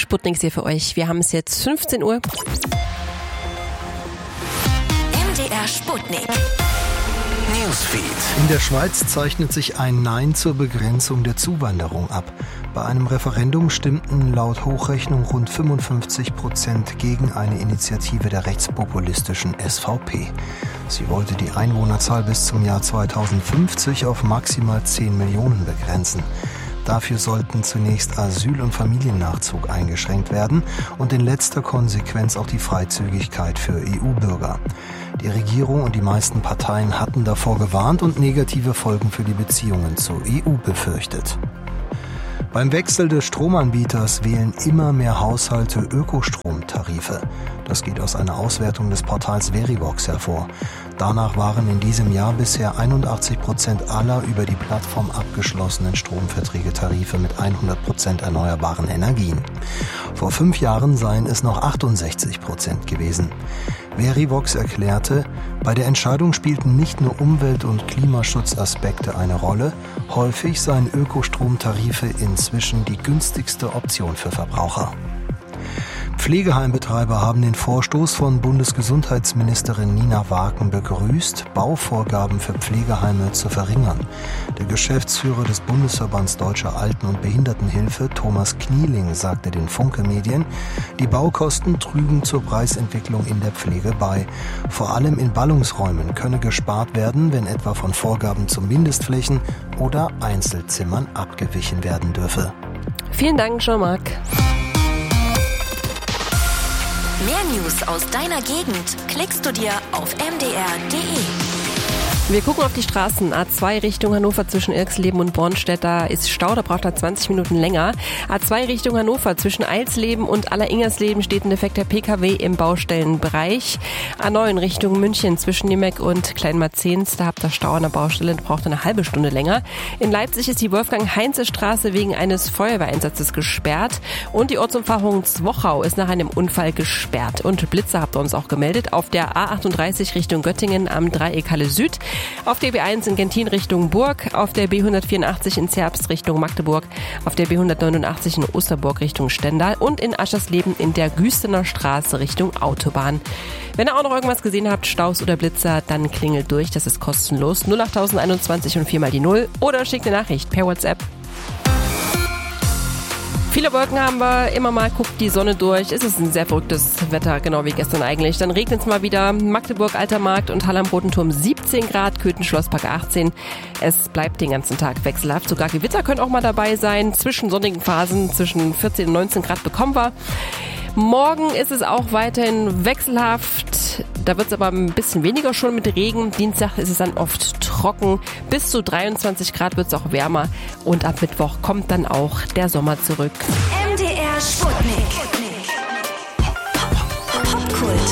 Sputnik ist hier für euch. Wir haben es jetzt 15 Uhr. MDR Sputnik. Newsfeed. In der Schweiz zeichnet sich ein Nein zur Begrenzung der Zuwanderung ab. Bei einem Referendum stimmten laut Hochrechnung rund 55% gegen eine Initiative der rechtspopulistischen SVP. Sie wollte die Einwohnerzahl bis zum Jahr 2050 auf maximal 10 Millionen begrenzen. Dafür sollten zunächst Asyl- und Familiennachzug eingeschränkt werden und in letzter Konsequenz auch die Freizügigkeit für EU-Bürger. Die Regierung und die meisten Parteien hatten davor gewarnt und negative Folgen für die Beziehungen zur EU befürchtet. Beim Wechsel des Stromanbieters wählen immer mehr Haushalte Ökostromtarife. Das geht aus einer Auswertung des Portals Verivox hervor. Danach waren in diesem Jahr bisher 81% aller über die Plattform abgeschlossenen Stromverträge Tarife mit 100% erneuerbaren Energien. Vor 5 Jahren seien es noch 68% gewesen. Verivox erklärte, bei der Entscheidung spielten nicht nur Umwelt- und Klimaschutzaspekte eine Rolle, häufig seien Ökostromtarife inzwischen die günstigste Option für Verbraucher. Pflegeheimbetreiber haben den Vorstoß von Bundesgesundheitsministerin Nina Waken begrüßt, Bauvorgaben für Pflegeheime zu verringern. Der Geschäftsführer des Bundesverbands Deutscher Alten- und Behindertenhilfe, Thomas Knieling, sagte den Funke-Medien, die Baukosten trügen zur Preisentwicklung in der Pflege bei. Vor allem in Ballungsräumen könne gespart werden, wenn etwa von Vorgaben zu Mindestflächen oder Einzelzimmern abgewichen werden dürfe. Vielen Dank, Jean-Marc. Mehr News aus deiner Gegend klickst du dir auf mdr.de. Wir gucken auf die Straßen. A2 Richtung Hannover zwischen Irxleben und Bornstedt, da ist Stau, da braucht er 20 Minuten länger. A2 Richtung Hannover zwischen Eilsleben und Alleringersleben steht ein defekter PKW im Baustellenbereich. A9 Richtung München zwischen Nimeck und Kleinmarzens, da habt ihr Stau an der Baustelle, braucht eine halbe Stunde länger. In Leipzig ist die Wolfgang-Heinze-Straße wegen eines Feuerwehreinsatzes gesperrt und die Ortsumfahrung Zwochau ist nach einem Unfall gesperrt. Und Blitzer habt ihr uns auch gemeldet auf der A38 Richtung Göttingen am Dreieck Halle Süd. Auf der B1 in Gentin Richtung Burg, auf der B184 in Zerbst Richtung Magdeburg, auf der B189 in Osterburg Richtung Stendal und in Aschersleben in der Güstener Straße Richtung Autobahn. Wenn ihr auch noch irgendwas gesehen habt, Staus oder Blitzer, dann klingelt durch, das ist kostenlos. 08021 und 4 mal die 0 oder schickt eine Nachricht per WhatsApp. Viele Wolken haben wir, immer mal guckt die Sonne durch. Es ist ein sehr verrücktes Wetter, genau wie gestern eigentlich. Dann regnet es mal wieder. Magdeburg, Alter Markt und Halle am Roten Turm 17 Grad, Köthen, Schlosspark 18. Es bleibt den ganzen Tag wechselhaft. Sogar Gewitter können auch mal dabei sein. Zwischen sonnigen Phasen zwischen 14 und 19 Grad bekommen wir. Morgen ist es auch weiterhin wechselhaft. Da wird es aber ein bisschen weniger schon mit Regen. Dienstag ist es dann oft trocken. Bis zu 23 Grad wird es auch wärmer. Und ab Mittwoch kommt dann auch der Sommer zurück. MDR Sputnik. Popkult.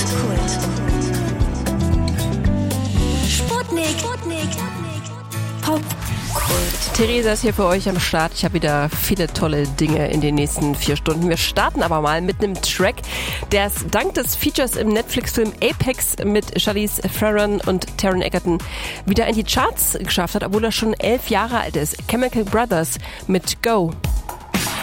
Sputnik. Popkult. Theresa ist hier für euch am Start. Ich habe wieder viele tolle Dinge in den nächsten 4 Stunden. Wir starten aber mal mit einem Track, der es dank des Features im Netflix-Film Apex mit Charlize Theron und Taron Egerton wieder in die Charts geschafft hat, obwohl er schon 11 Jahre alt ist. Chemical Brothers mit Go.